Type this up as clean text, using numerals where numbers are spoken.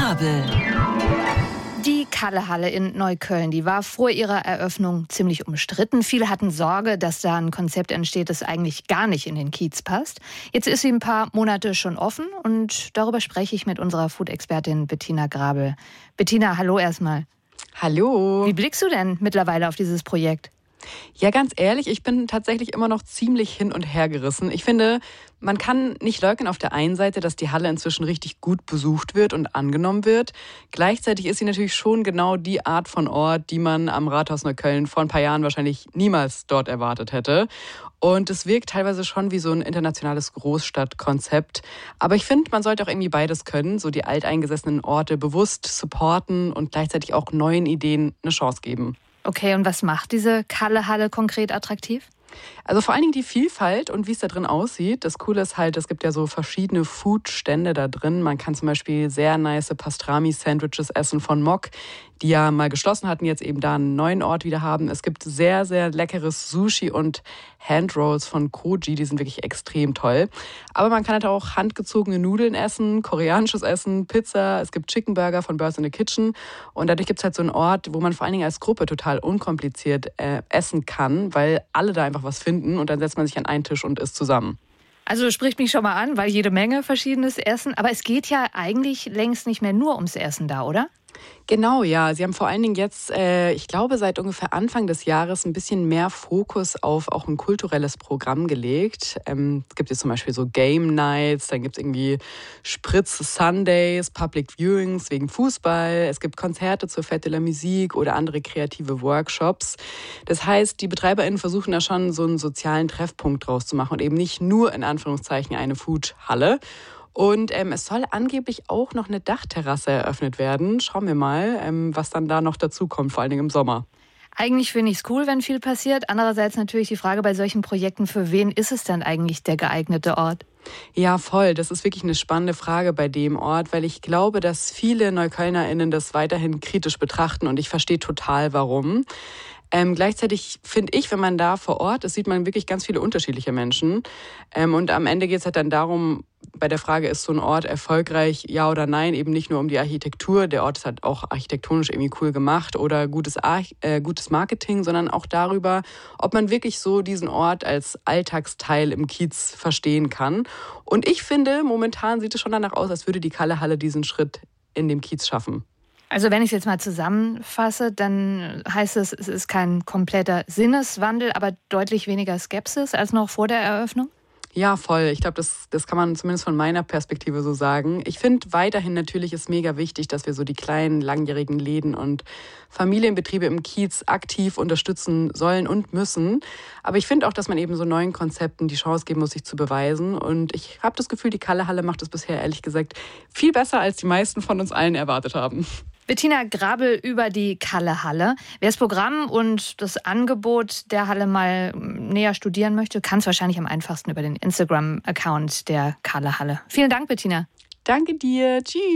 Grabel. Die Kalle-Halle in Neukölln, die war vor ihrer Eröffnung ziemlich umstritten. Viele hatten Sorge, dass da ein Konzept entsteht, das eigentlich gar nicht in den Kiez passt. Jetzt ist sie ein paar Monate schon offen und darüber spreche ich mit unserer Food-Expertin Bettina Grabel. Bettina, hallo erstmal. Hallo. Wie blickst du denn mittlerweile auf dieses Projekt? Ja, ganz ehrlich, ich bin tatsächlich immer noch ziemlich hin und her gerissen. Ich finde, man kann nicht leugnen auf der einen Seite, dass die Halle inzwischen richtig gut besucht wird und angenommen wird. Gleichzeitig ist sie natürlich schon genau die Art von Ort, die man am Rathaus Neukölln vor ein paar Jahren wahrscheinlich niemals dort erwartet hätte. Und es wirkt teilweise schon wie so ein internationales Großstadtkonzept. Aber ich finde, man sollte auch irgendwie beides können, so die alteingesessenen Orte bewusst supporten und gleichzeitig auch neuen Ideen eine Chance geben. Okay, und was macht diese Kalle-Halle konkret attraktiv? Also vor allen Dingen die Vielfalt und wie es da drin aussieht. Das Coole ist halt, es gibt ja so verschiedene Food-Stände da drin. Man kann zum Beispiel sehr nice Pastrami-Sandwiches essen von Mok, die ja mal geschlossen hatten, jetzt eben da einen neuen Ort wieder haben. Es gibt sehr, sehr leckeres Sushi und Handrolls von Koji, die sind wirklich extrem toll. Aber man kann halt auch handgezogene Nudeln essen, koreanisches Essen, Pizza, es gibt Chicken Burger von Birds in the Kitchen. Und dadurch gibt es halt so einen Ort, wo man vor allen Dingen als Gruppe total unkompliziert essen kann, weil alle da einfach was finden und dann setzt man sich an einen Tisch und isst zusammen. Also spricht mich schon mal an, weil jede Menge verschiedenes Essen. Aber es geht ja eigentlich längst nicht mehr nur ums Essen da, oder? Genau, ja. Sie haben vor allen Dingen jetzt, ich glaube, seit ungefähr Anfang des Jahres ein bisschen mehr Fokus auf auch ein kulturelles Programm gelegt. Es gibt jetzt zum Beispiel so Game Nights, dann gibt es irgendwie Spritz-Sundays, Public Viewings wegen Fußball. Es gibt Konzerte zur Fête de la Musique oder andere kreative Workshops. Das heißt, die BetreiberInnen versuchen da schon so einen sozialen Treffpunkt draus zu machen und eben nicht nur in Anführungszeichen eine Foodhalle. Und es soll angeblich auch noch eine Dachterrasse eröffnet werden. Schauen wir mal, was dann da noch dazu kommt, vor allen Dingen im Sommer. Eigentlich finde ich es cool, wenn viel passiert. Andererseits natürlich die Frage bei solchen Projekten, für wen ist es denn eigentlich der geeignete Ort? Ja, voll. Das ist wirklich eine spannende Frage bei dem Ort, weil ich glaube, dass viele NeuköllnerInnen das weiterhin kritisch betrachten und ich verstehe total, warum. Gleichzeitig finde ich, wenn man da vor Ort ist, sieht man wirklich ganz viele unterschiedliche Menschen. Und am Ende geht es halt dann darum, bei der Frage, ist so ein Ort erfolgreich, ja oder nein, eben nicht nur um die Architektur, der Ort ist halt auch architektonisch irgendwie cool gemacht oder gutes Marketing, sondern auch darüber, ob man wirklich so diesen Ort als Alltagsteil im Kiez verstehen kann. Und ich finde, momentan sieht es schon danach aus, als würde die Kalle-Halle diesen Schritt in dem Kiez schaffen. Also wenn ich es jetzt mal zusammenfasse, dann heißt es ist kein kompletter Sinneswandel, aber deutlich weniger Skepsis als noch vor der Eröffnung? Ja, voll. Ich glaube, das kann man zumindest von meiner Perspektive so sagen. Ich finde weiterhin natürlich ist mega wichtig, dass wir so die kleinen, langjährigen Läden und Familienbetriebe im Kiez aktiv unterstützen sollen und müssen. Aber ich finde auch, dass man eben so neuen Konzepten die Chance geben muss, sich zu beweisen. Und ich habe das Gefühl, die Kalle-Halle macht es bisher, ehrlich gesagt, viel besser, als die meisten von uns allen erwartet haben. Bettina Grabel über die Kalle-Halle. Wer das Programm und das Angebot der Halle mal näher studieren möchte, kann es wahrscheinlich am einfachsten über den Instagram-Account der Kalle-Halle. Vielen Dank, Bettina. Danke dir. Tschüss.